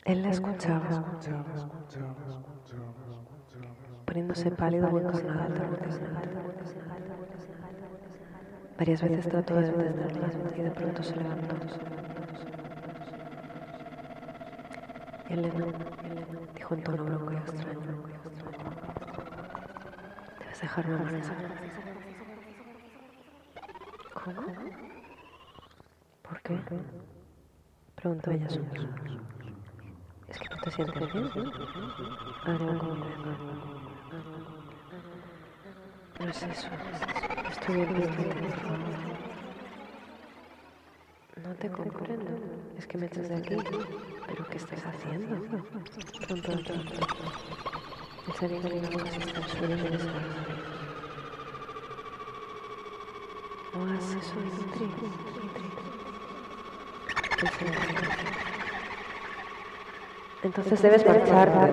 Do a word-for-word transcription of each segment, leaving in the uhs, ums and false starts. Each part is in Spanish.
Él la escuchaba, poniéndose pálido o encarnado. Varias veces trató de detenerla y de pronto se levantó. Elena, dijo en tono bronco y extraño, debes dejarme marchar. ¿Cómo? ¿Por qué? Preguntó ella asombrada. ¿Es que no te sientes bien? Haré un complejo. No es eso. Estoy bien, por favor. No te comprendo. Es que me echas de aquí. ¿Pero qué estás haciendo? Pronto, pronto. Él sabía que la boca se está al suelo y me desgarra. No hagas eso, Dimitri. Él se levantó. Entonces debes marcharte.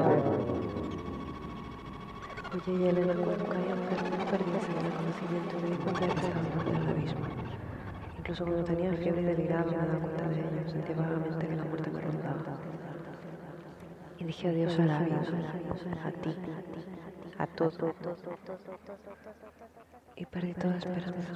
Oye, y Elena, cuando caía enfermo, no perdías el conocimiento. Me di cuenta de que estaba al borde del abismo. Incluso cuando tenía fiebre y deliraba, me daba cuenta de ello. Sentía vagamente que la muerte me rondaba. Y dije adiós a la vida, a ti, a todo. Y perdí toda esperanza.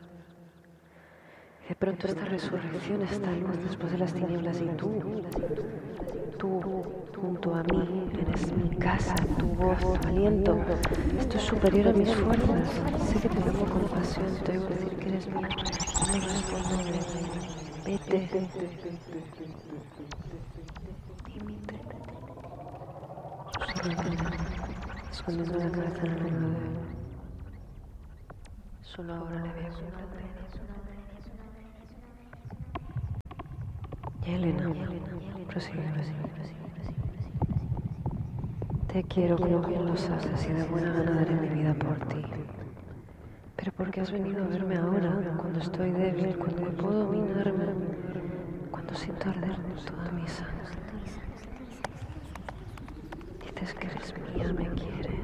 De pronto esta resurrección, esta luz después de las tinieblas, y tú, tú, junto a mí, eres mi casa, tu voz, tu aliento. Esto es superior a mis fuerzas. Sé que te amo con pasión, te oigo decir que eres mío. No me responde. Vete. Dimitri. Escondiendo la cabeza en el hombro de él. Solo ahora le había comprendido. Y Elena, prosiguió, te quiero como bien lo sabes y de buena gana daré mi vida por ti. Pero ¿por qué has venido a verme ahora, cuando estoy débil, cuando no puedo dominarme, cuando siento arder toda mi sangre? Dices que eres mía, me quieres.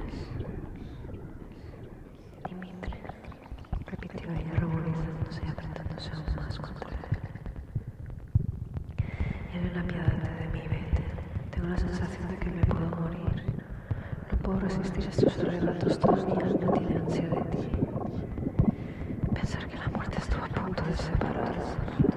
Dimitri, repitió ella ruborizándose y apretándose aún más contra él. Elena, apiádate de mí, vete. Tengo la sensación de que me puedo morir. No puedo resistir estos arrebatos, toda mi alma tiene ansia de ti. Pensar que la muerte estuvo a punto de separarnos.